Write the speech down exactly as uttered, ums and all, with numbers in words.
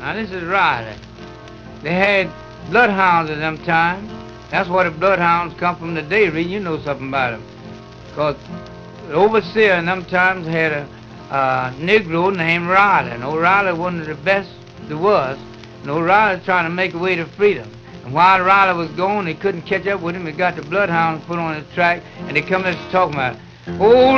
Now this is Riley. They had bloodhounds at them times. That's where the bloodhounds come from today. Reed, you know something about them. Because the overseer in them times had a uh, Negro named Riley. And O'Reilly was one of the best there was. And O'Reilly was trying to make a way to freedom. And while Riley was gone, they couldn't catch up with him. He got the bloodhounds put on his track, and they come in talking about it. Oh,